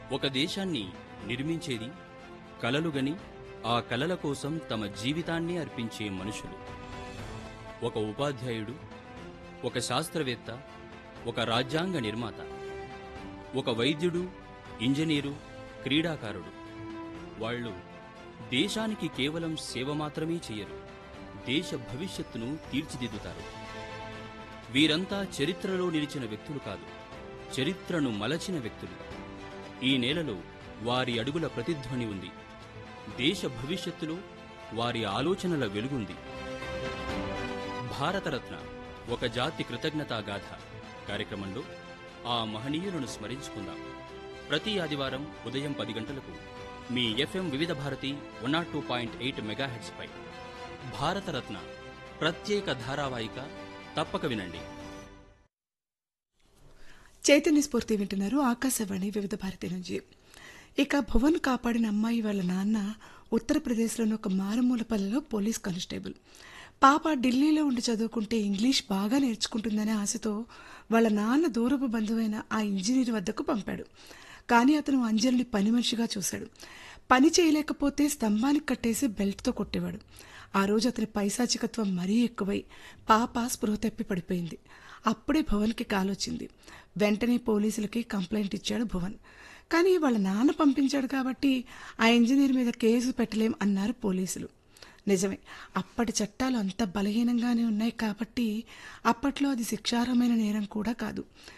ఒక దేశాన్ని నిర్మించేది కలలుగని ఆ కలల కోసం తమ జీవితాన్ని అర్పించే మనుషులు. ఒక ఉపాధ్యాయుడు, ఒక శాస్త్రవేత్త, ఒక రాజ్యాంగ నిర్మాత, ఒక వైద్యుడు, ఇంజనీరు, క్రీడాకారుడు. వాళ్ళు దేశానికి కేవలం సేవ మాత్రమే చేయరు, దేశ భవిష్యత్తును తీర్చిదిద్దుతారు. వీరంతా చరిత్రలో నిలిచిన వ్యక్తులు కాదు, చరిత్రను మలచిన వ్యక్తులు. ఈ నేలలో వారి అడుగుల ప్రతిధ్వని ఉంది, దేశ భవిష్యత్తులో వారి ఆలోచనల వెలుగుంది. భారతరత్న ఒక జాతి కృతజ్ఞతాగాథ కార్యక్రమంలో ఆ మహనీయులను స్మరించుకుందాం. ప్రతి ఆదివారం ఉదయం 10 గంటలకు మీ FM వివిధ భారతి 102.8 మెగాహెర్ట్జ్ పై భారతరత్న ప్రత్యేక ధారావాహిక తప్పక వినండి. చైతన్య స్ఫూర్తి వింటున్నారు ఆకాశవాణి వివిధ భారతి నుంచి. ఇక భువన్ కాపాడిన అమ్మాయి వాళ్ళ నాన్న ఉత్తరప్రదేశ్లోని ఒక మారుమూల పల్లెలో పోలీస్ కానిస్టేబుల్. పాప ఢిల్లీలో ఉండి చదువుకుంటే ఇంగ్లీష్ బాగా నేర్చుకుంటుందనే ఆశతో వాళ్ళ నాన్న దూరపు బంధువైన ఆ ఇంజనీర్ వద్దకు పంపాడు. కానీ అతను అంజలిని పని మనిషిగా చూశాడు. పని చేయలేకపోతే స్తంభానికి కట్టేసి బెల్ట్తో కొట్టేవాడు. ఆ రోజు అతని పైశాచికత్వం మరీ ఎక్కువై పాప స్పృహ తప్పి పడిపోయింది. అప్పుడే భువన్కి కాలొచ్చింది. వెంటనే పోలీసులకి కంప్లైంట్ ఇచ్చాడు భువన్. కానీ వాళ్ళ నాన్న పంపించాడు కాబట్టి ఆ ఇంజనీర్ మీద కేసు పెట్టలేం అన్నారు పోలీసులు. నిజమే, అప్పటి చట్టాలు అంత బలహీనంగానే ఉన్నాయి కాబట్టి అప్పట్లో అది శిక్షార్హమైన నేరం కూడా కాదు.